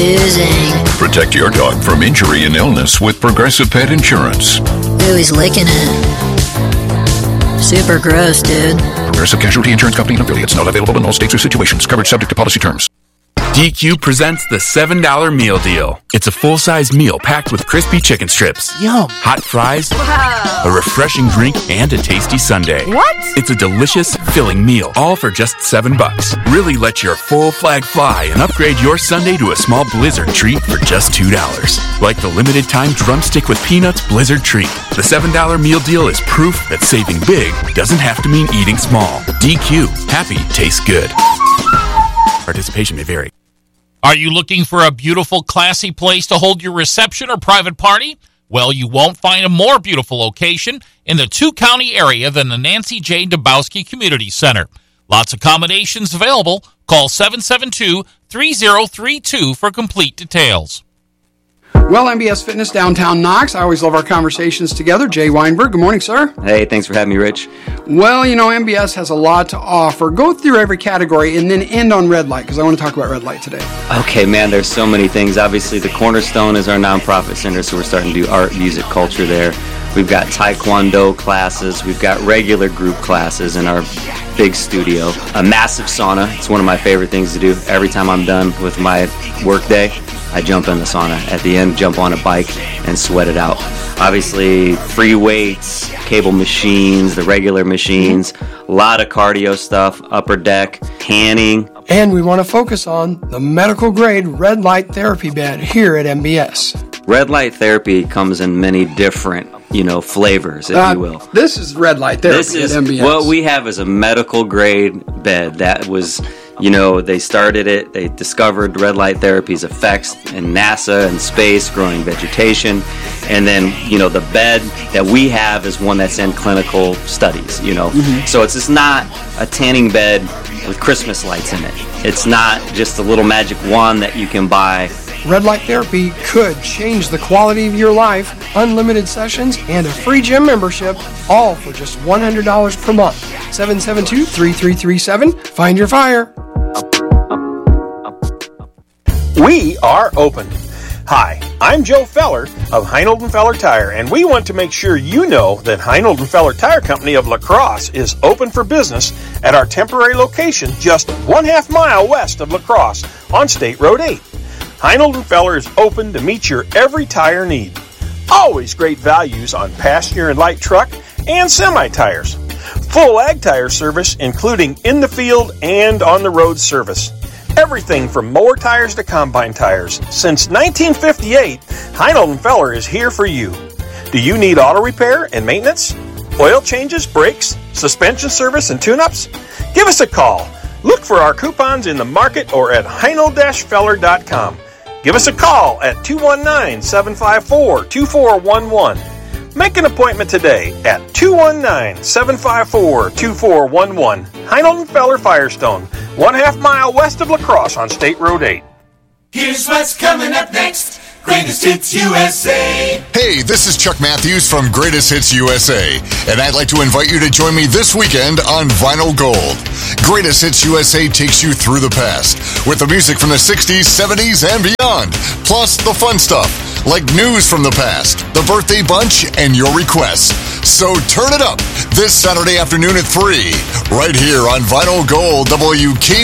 Protect your dog from injury and illness with Progressive Pet Insurance. Ooh, he's licking it. Super gross, dude. Progressive Casualty Insurance Company and affiliates. Not available in all states or situations. Coverage subject to policy terms. DQ presents the $7 meal deal. It's a full-size meal packed with crispy chicken strips, Yum. hot fries, a refreshing drink, and a tasty sundae. What? It's a delicious, filling meal, all for just $7. Really let your full flag fly and upgrade your sundae to a small Blizzard treat for just $2. Like the limited-time drumstick with peanuts Blizzard treat. The $7 meal deal is proof that saving big doesn't have to mean eating small. DQ. Happy tastes good. Participation may vary. Are you looking for a beautiful, classy place to hold your reception or private party? Well, you won't find a more beautiful location in the two-county area than the Nancy J. Dabowski Community Center. Lots of accommodations available. Call 772-3032 for complete details. Well, MBS Fitness Downtown Knox. I always love our conversations together. Jay Weinberg, good morning, sir. Hey, thanks for having me, Rich. Well, you know, MBS has a lot to offer. Go through every category and then end on Red Light, because I want to talk about Red Light today. Okay, man, there's so many things. Obviously, the cornerstone is our nonprofit center, so we're starting to do art, music, culture there. We've got Taekwondo classes. We've got regular group classes in our big studio. A massive sauna. It's one of my favorite things to do. Every time I'm done with my work day, I jump in the sauna. At the end, jump on a bike and sweat it out. Obviously, free weights, cable machines, the regular machines, a lot of cardio stuff, upper deck, tanning. And we want to focus on the medical-grade red light therapy bed here at MBS. Red light therapy comes in many different, flavors, if you will. This is red light therapy at MBS. What we have is a medical-grade bed that was... they started it, they discovered red light therapy's effects in NASA and space, growing vegetation, and then, the bed that we have is one that's in clinical studies, So it's just not a tanning bed with Christmas lights in it. It's not just a little magic wand that you can buy. Red light therapy could change the quality of your life, unlimited sessions, and a free gym membership, all for just $100 per month. 772-3337. Find your fire. We are open. Hi, I'm Joe Feller of Heinold & Feller Tire, and we want to make sure you know that Heinold & Feller Tire Company of La Crosse is open for business at our temporary location just 1/2 mile west of La Crosse on State Road 8. Heinold & Feller is open to meet your every tire need. Always great values on passenger and light truck and semi-tires. Full ag tire service, including in the field and on the road service. Everything from mower tires to combine tires. Since 1958, Heinold & Feller is here for you. Do you need auto repair and maintenance? Oil changes, brakes, suspension service, and tune-ups? Give us a call. Look for our coupons in the market or at heinold-feller.com. Give us a call at 219-754-2411. Make an appointment today at 219-754-2411. Heinold & Feller Firestone, 1/2 mile west of La Crosse on State Road 8. Here's what's coming up next. Greatest Hits USA. Hey, this is Chuck Matthews from Greatest Hits USA, and I'd like to invite you to join me this weekend on Vinyl Gold. Greatest Hits USA takes you through the past with the music from the 60s, 70s, and beyond, plus the fun stuff like news from the past, the birthday bunch, and your requests. So turn it up this Saturday afternoon at 3, right here on Vinyl Gold, WK.